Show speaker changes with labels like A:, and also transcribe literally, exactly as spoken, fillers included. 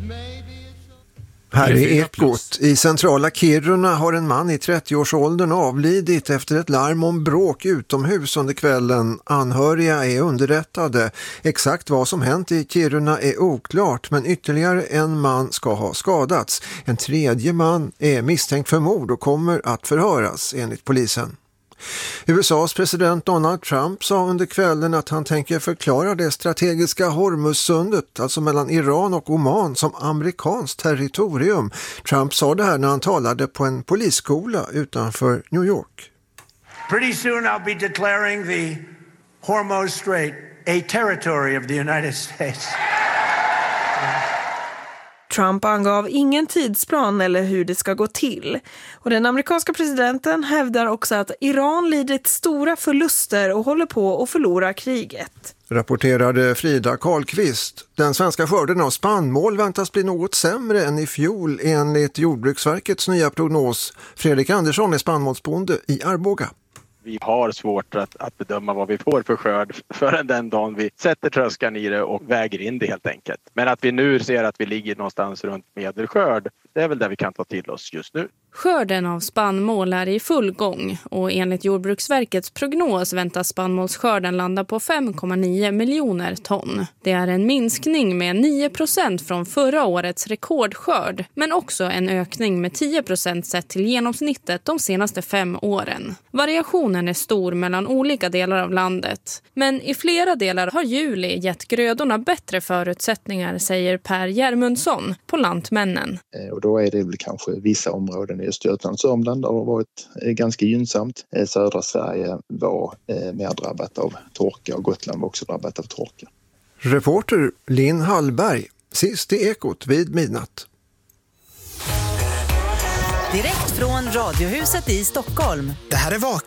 A: Här är Ekot. I centrala Kiruna har en man i trettioårsåldern avlidit efter ett larm om bråk utomhus under kvällen. Anhöriga är underrättade. Exakt vad som hänt i Kiruna är oklart, men ytterligare en man ska ha skadats. En tredje man är misstänkt för mord och kommer att förhöras enligt polisen. U S A:s president Donald Trump sa under kvällen att han tänker förklara det strategiska Hormuzsundet, alltså mellan Iran och Oman, som amerikanskt territorium. Trump sa det här när han talade på en polisskola utanför New York.
B: Pretty soon I'll be declaring the Hormuz Strait a territory of the United States.
C: Trump angav ingen tidsplan eller hur det ska gå till. Och den amerikanska presidenten hävdar också att Iran lidit stora förluster och håller på att förlora kriget.
A: Rapporterade Frida Karlqvist. Den svenska skörden av spannmål väntas bli något sämre än i fjol enligt Jordbruksverkets nya prognos. Fredrik Andersson är spannmålsbonde i Arboga.
D: Vi har svårt att, att bedöma vad vi får för skörd förrän den dagen vi sätter tröskan i det och väger in det helt enkelt. Men att vi nu ser att vi ligger någonstans runt medelskörd, det är väl det vi kan ta till oss just nu.
E: Skörden av spannmål är i full gång och enligt Jordbruksverkets prognos väntas spannmålsskörden landa på fem komma nio miljoner ton. Det är en minskning med nio procent från förra årets rekordskörd, men också en ökning med tio procent sett till genomsnittet de senaste fem åren. Variationen är stor mellan olika delar av landet, men i flera delar har juli gett grödorna bättre förutsättningar, säger Per Järmundsson på Lantmännen.
F: Och då är det väl kanske vissa områden i Östergötland, Sörmland där det har varit ganska gynnsamt. Södra Sverige var mer drabbat av torka och Gotland var också drabbat av torka.
A: Reporter Linn Hallberg, sist i Ekot vid midnatt.
G: Direkt från Radiohuset i Stockholm.
H: Det här är Vaken.